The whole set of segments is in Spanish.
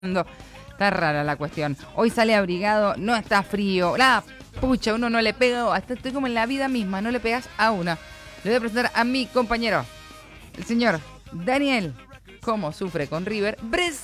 Está rara la cuestión. Hoy sale abrigado, no está frío. La pucha, uno no le pega. Hasta estoy como en la vida misma, no le pegas a una. Le voy a presentar a mi compañero, el señor Daniel. ¿Cómo sufre con River?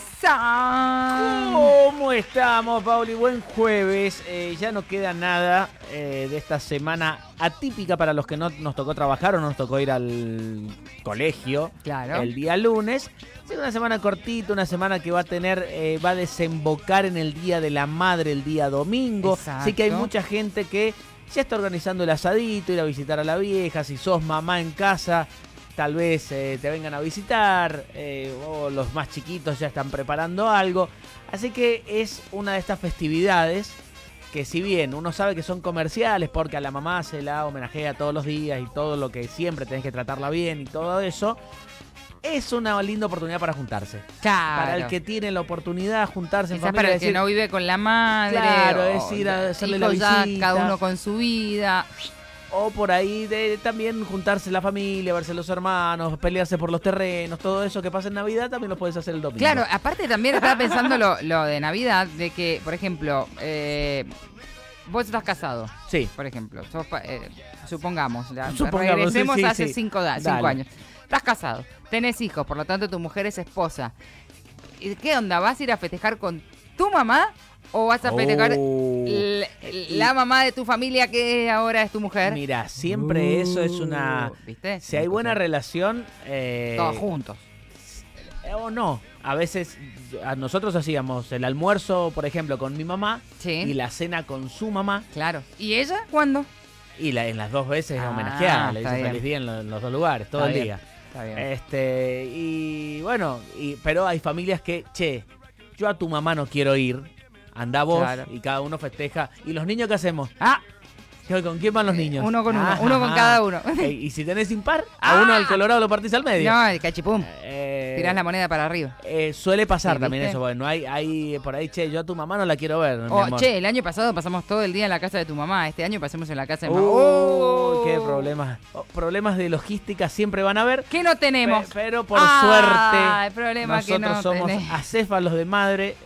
¡Bresa! ¿Cómo estamos, Pauli? Buen jueves. Ya no queda nada de esta semana atípica para los que no nos tocó trabajar o no nos tocó ir al colegio. Claro. El día lunes. Es una semana cortita, una semana que va a desembocar en el Día de la Madre el día domingo. Exacto. Así que hay mucha gente que ya está organizando el asadito, ir a visitar a la vieja. Si sos mamá en casa, tal vez te vengan a visitar, o los más chiquitos ya están preparando algo. Así que es una de estas festividades que, si bien uno sabe que son comerciales porque a la mamá se la homenajea todos los días y todo lo que siempre tenés que tratarla bien y todo eso, es una linda oportunidad para juntarse. Claro. Para el que tiene la oportunidad de juntarse en Quizás familia. para el que no vive con la madre. Claro, o es ir a hacerle la hijos ya, visita. cada uno con su vida. O por ahí también juntarse la familia, verse los hermanos, pelearse por los terrenos, todo eso que pasa en Navidad también lo puedes hacer el domingo. Claro, aparte también estaba pensando lo de Navidad, de que, por ejemplo, vos estás casado. Sí. Por ejemplo, supongamos, Supongamos, regresemos sí, hace sí. 5 años. Estás casado, tenés hijos, por lo tanto tu mujer es esposa. ¿Y qué onda? ¿Vas a ir a festejar con tu mamá o vas a festejar la mamá de tu familia que ahora es tu mujer? Mira, siempre eso es una... ¿Viste? Si hay buena relación... Todos juntos. O no. A veces nosotros hacíamos el almuerzo, por ejemplo, con mi mamá. Sí. Y la cena con su mamá. Claro. ¿Y ella cuándo? Y en las dos veces Ah, homenajeada. Le está dice bien. feliz día en los dos lugares, todo Está el bien. día. Está bien. Y bueno, pero hay familias que, yo a tu mamá no quiero ir, anda vos, Claro. y cada uno festeja. ¿Y los niños qué hacemos? Ah, ¿Con quién van los niños? uno con uno, Ajá. uno con cada uno. Y si tenés impar, a uno al colorado lo partís al medio. No, el cachipum. Eh, Tirás la moneda para arriba. Suele pasar Sí, también ¿viste? eso, bueno, hay por ahí, yo a tu mamá no la quiero ver, mi Oh, amor. che, el año pasado pasamos todo el día en la casa de tu mamá. Este año pasemos en la casa de mamá. Qué problemas. Problemas de logística siempre van a haber. ¿Qué no tenemos? Pero por El suerte, problema que nosotros no somos tenés. acéfalos de madre.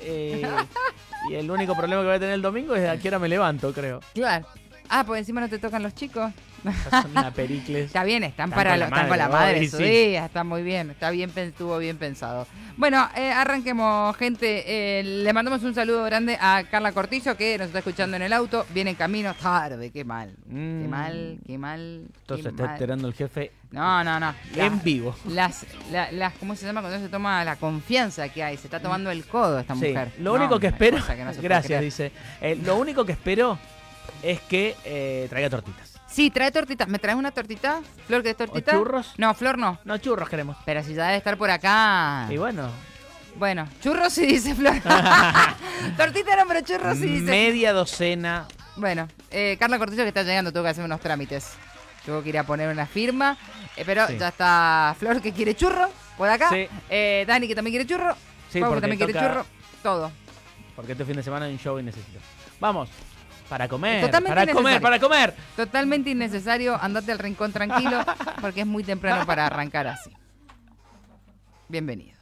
Y el único problema que voy a tener el domingo es de a qué hora me levanto, creo. Claro. Ah, pues encima no te tocan los chicos. Son una pericles. Está bien, están Están con la madre hoy, su sí. día, está muy bien, estuvo bien pensado. Bueno, arranquemos, gente. Le mandamos un saludo grande a Carla Cortizo, que nos está escuchando en el auto, viene en camino tarde, qué mal. Qué mal. Entonces qué está mal. esperando el jefe No. en vivo. Las, ¿cómo se llama cuando se toma la confianza que hay? Se está tomando el codo esta Sí. mujer. Lo No, único que una espero, cosa que no se puede gracias, creer. dice. Lo único que espero es que traiga tortitas. Sí, trae tortitas. ¿Me traes una tortita? ¿Flor que es tortita? ¿O churros? No, Flor no. No, churros queremos. Pero si ya debe estar por acá. Y bueno, Bueno, churros sí dice Flor. Tortita no, pero churros sí dice. media docena. Bueno, Carla Cortillo que está llegando, tengo que hacer unos trámites. Tengo que ir a poner una firma. Pero Sí. ya está Flor que quiere churro, por acá. Sí. Dani que también quiere churro. Sí, Pau que porque también quiere toca- churro. Todo. Porque este fin de semana hay un show y necesito. Vamos. Para comer, Totalmente para comer, innecesario. para comer. Totalmente innecesario. Andate al rincón tranquilo porque es muy temprano para arrancar así. Bienvenido.